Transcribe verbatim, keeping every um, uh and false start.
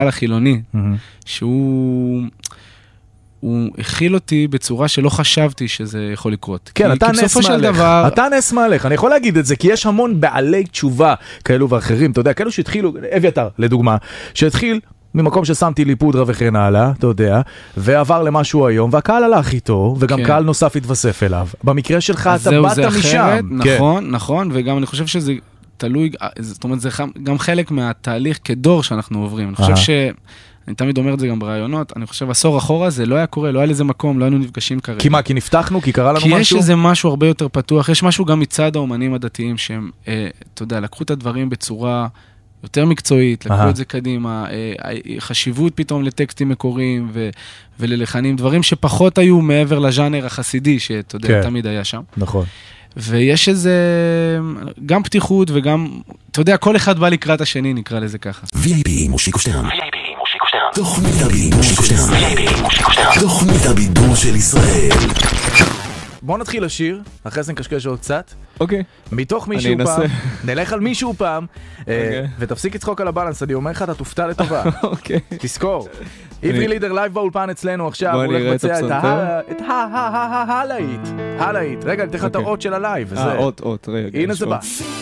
החילוני, שהוא... הוא הכיל אותי בצורה שלא חשבתי שזה יכול לקרות. כן, אתה נס מעליך, דבר... אתה נס מעליך, אני יכול להגיד את זה, כי יש המון בעלי תשובה כאלו ואחרים, אתה יודע, כאלו שהתחילו, אביתר, לדוגמה, שהתחיל ממקום ששמתי לי פודרה וכן הלאה, אתה יודע, ועבר למשהו היום, והקהל הלך איתו, וגם כן. קהל נוסף התווסף אליו. במקרה שלך אתה באת משם. נכון, כן. נכון, וגם אני חושב שזה תלוי, זאת אומרת, זה גם חלק מהתהליך כדור שאנחנו עוברים. אני חושב ש... אני תמיד אומר את זה גם ברעיונות, אני חושב, עשור אחורה זה לא היה קורה, לא היה לזה מקום, לא היינו נפגשים כרגע. כי מה, כי נפתחנו, כי קרה לנו כי משהו? כי יש איזה משהו הרבה יותר פתוח, יש משהו גם מצד האומנים הדתיים, שהם, אה, אתה יודע, לקחו את הדברים בצורה יותר מקצועית, לקחו את זה קדימה, אה, חשיבות פתאום לטקסטים מקוריים ו, וללחנים, דברים שפחות היו מעבר לז'אנר החסידי, שאתה יודע, כן. תמיד היה שם. נכון. ויש איזה, גם פתיחות וגם, אתה יודע, כל אחד בא לקראת השני, נקרא לזה ככה. וי איי פי מושיקו שטרן. תוכנית הבידור של שטרן. תוכנית הבידור של ישראל. בוא נתחיל לשיר, אחרי זה נקשקש עוד קצת. אוקיי. מתוך מישהו פעם, נלך על מישהו פעם, ותפסיק לצחוק על הבלנס, אני אומר לך, אתה תופתע לטובה. אוקיי. תזכור. עברי לידר לייב באולפן אצלנו עכשיו, הוא הולך לבצע את הלהיט. הלהיט. רגע, אני אתן לך את האות של הלייב. אה, אות, אות, רגע. הנה זה בא.